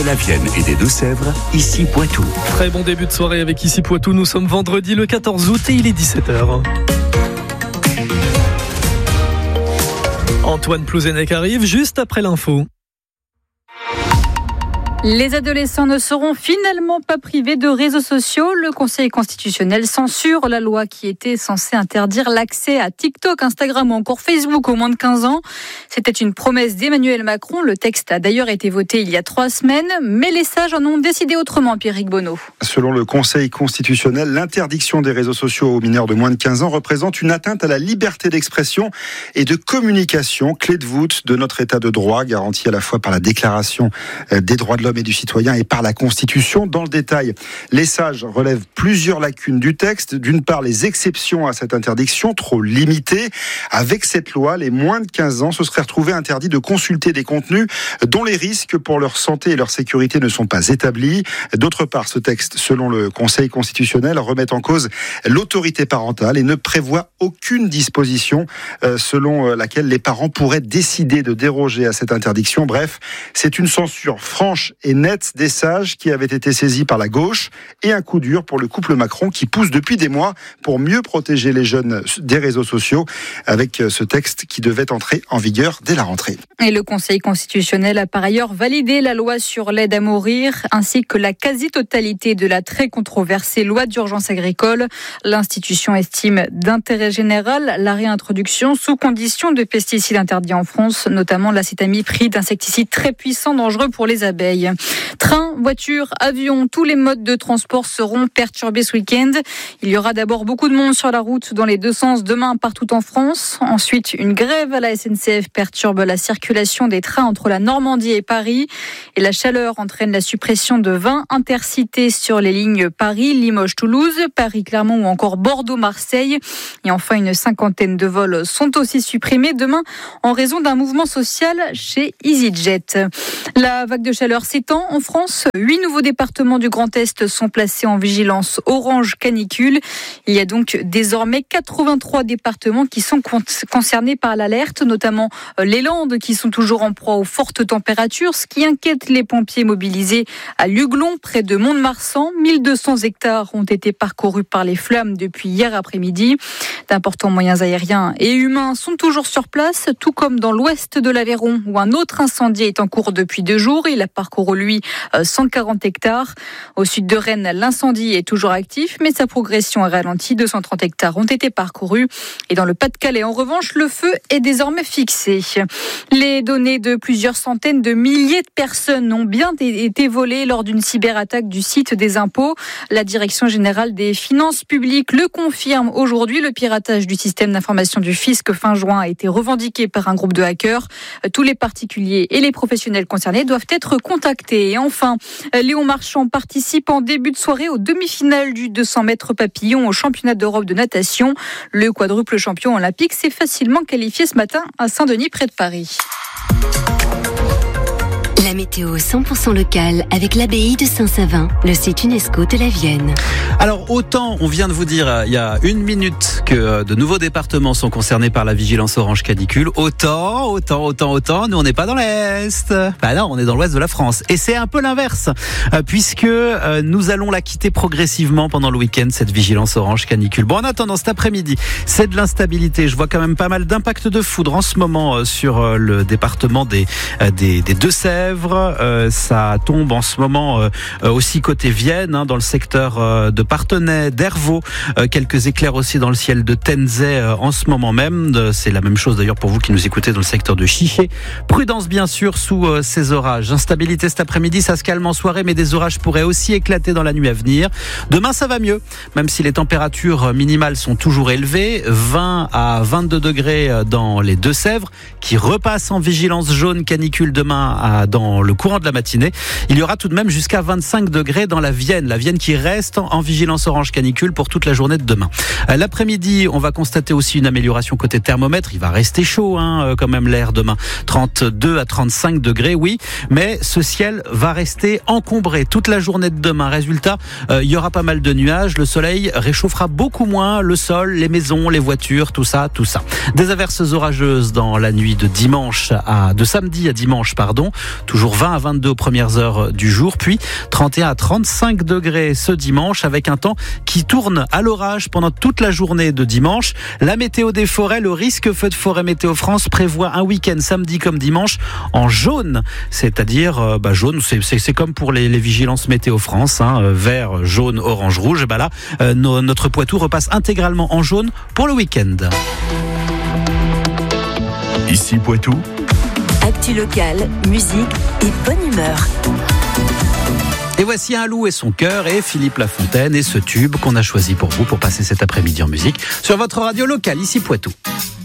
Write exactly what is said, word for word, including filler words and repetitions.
La Vienne et des Deux-Sèvres, ici Poitou. Très bon début de soirée avec ici Poitou. Nous sommes vendredi le quatorze août et il est dix-sept heures. Antoine Plouzenec arrive juste après l'info. Les adolescents ne seront finalement pas privés de réseaux sociaux. Le Conseil constitutionnel censure la loi qui était censée interdire l'accès à TikTok, Instagram ou encore Facebook aux moins de quinze ans. C'était une promesse d'Emmanuel Macron. Le texte a d'ailleurs été voté il y a trois semaines, mais les sages en ont décidé autrement, Pierrick Bonneau. Selon le Conseil constitutionnel, l'interdiction des réseaux sociaux aux mineurs de moins de quinze ans représente une atteinte à la liberté d'expression et de communication, clé de voûte de notre état de droit, garantie à la fois par la Déclaration des droits de l'homme et du citoyen et par la Constitution. Dans le détail, les sages relèvent plusieurs lacunes du texte. D'une part, les exceptions à cette interdiction, trop limitées. Avec cette loi, les moins de quinze ans se seraient retrouvés interdits de consulter des contenus dont les risques pour leur santé et leur sécurité ne sont pas établis. D'autre part, ce texte, selon le Conseil constitutionnel, remet en cause l'autorité parentale et ne prévoit aucune disposition selon laquelle les parents pourraient décider de déroger à cette interdiction. Bref, c'est une censure franche et nette des sages qui avaient été saisis par la gauche et un coup dur pour le couple Macron qui pousse depuis des mois pour mieux protéger les jeunes des réseaux sociaux avec ce texte qui devait entrer en vigueur dès la rentrée. Et le Conseil constitutionnel a par ailleurs validé la loi sur l'aide à mourir ainsi que la quasi-totalité de la très controversée loi d'urgence agricole. L'institution estime d'intérêt général la réintroduction sous condition de pesticides interdits en France, notamment l'acétamipride, insecticide très puissant, dangereux pour les abeilles. Train, voiture, avion, tous les modes de transport seront perturbés ce week-end. Il y aura d'abord beaucoup de monde sur la route dans les deux sens demain partout en France. Ensuite, une grève à la S N C F perturbe la circulation des trains entre la Normandie et Paris. Et la chaleur entraîne la suppression de vingt intercités sur les lignes Paris, Limoges, Toulouse, Paris, Clermont ou encore Bordeaux, Marseille. Et enfin, une cinquantaine de vols sont aussi supprimés demain en raison d'un mouvement social chez EasyJet. La vague de chaleur s'étend en France. Huit nouveaux départements du Grand Est sont placés en vigilance orange canicule. Il y a donc désormais quatre-vingt-trois départements qui sont concernés par l'alerte, notamment les Landes qui sont toujours en proie aux fortes températures, ce qui inquiète les pompiers mobilisés à Luglon, près de Mont-de-Marsan. mille deux cents hectares ont été parcourus par les flammes depuis hier après-midi. D'importants moyens aériens et humains sont toujours sur place, tout comme dans l'ouest de l'Aveyron où un autre incendie est en cours depuis deux jours. Il a parcouru, lui, cent quarante hectares. Au sud de Rennes, l'incendie est toujours actif, mais sa progression est ralentie. deux cent trente hectares ont été parcourus. Et dans le Pas-de-Calais, en revanche, le feu est désormais fixé. Les données de plusieurs centaines de milliers de personnes ont bien été volées lors d'une cyberattaque du site des impôts. La Direction générale des finances publiques le confirme aujourd'hui. Le piratage du système d'information du fisc fin juin a été revendiqué par un groupe de hackers. Tous les particuliers et les professionnels concernés doivent être contactés. Et enfin, Léon Marchand participe en début de soirée aux demi-finales du deux cents mètres papillon au championnat d'Europe de natation. Le quadruple champion olympique s'est facilement qualifié ce matin à Saint-Denis, près de Paris. La météo cent pour cent locale avec l'abbaye de Saint-Savin, le site UNESCO de la Vienne. Alors autant on vient de vous dire il y a une minute que de nouveaux départements sont concernés par la vigilance orange canicule, autant, autant, autant, autant, nous on n'est pas dans l'Est. Bah non, on est dans l'Ouest de la France. Et c'est un peu l'inverse, puisque nous allons la quitter progressivement pendant le week-end, cette vigilance orange canicule. Bon, en attendant, cet après-midi, c'est de l'instabilité. Je vois quand même pas mal d'impact de foudre en ce moment sur le département des, des, des Deux-Sèvres. Euh, ça tombe en ce moment euh, aussi côté Vienne, hein, dans le secteur euh, de Parthenay, d'Hervaux. Euh, quelques éclairs aussi dans le ciel de Tenzay euh, en ce moment même. Euh, c'est la même chose d'ailleurs pour vous qui nous écoutez dans le secteur de Chiché. Prudence bien sûr sous euh, ces orages. Instabilité cet après-midi, ça se calme en soirée, mais des orages pourraient aussi éclater dans la nuit à venir. Demain, ça va mieux, même si les températures minimales sont toujours élevées. vingt à vingt-deux degrés dans les Deux-Sèvres, qui repassent en vigilance jaune canicule demain à, dans le courant de la matinée. Il y aura tout de même jusqu'à vingt-cinq degrés dans la Vienne. La Vienne qui reste en vigilance orange canicule pour toute la journée de demain. L'après-midi, on va constater aussi une amélioration côté thermomètre. Il va rester chaud, hein, quand même l'air demain. trente-deux à trente-cinq degrés, oui. Mais ce ciel va rester encombré toute la journée de demain. Résultat, euh, il y aura pas mal de nuages. Le soleil réchauffera beaucoup moins le sol, les maisons, les voitures, tout ça, tout ça. Des averses orageuses dans la nuit de dimanche à, de samedi à dimanche, pardon. Tout toujours vingt à vingt-deux aux premières heures du jour, puis trente et un à trente-cinq degrés ce dimanche, avec un temps qui tourne à l'orage pendant toute la journée de dimanche. La météo des forêts, le risque feu de forêt Météo France prévoit un week-end samedi comme dimanche en jaune, c'est-à-dire euh, bah, jaune, c'est, c'est, c'est comme pour les, les vigilances Météo France, hein, vert, jaune, orange, rouge. Et bah là, euh, no, notre Poitou repasse intégralement en jaune pour le week-end. Ici Poitou. Actu locale, musique et bonne humeur. Et voici Un loup et son cœur et Philippe Lafontaine et ce tube qu'on a choisi pour vous pour passer cet après-midi en musique sur votre radio locale, ici Poitou.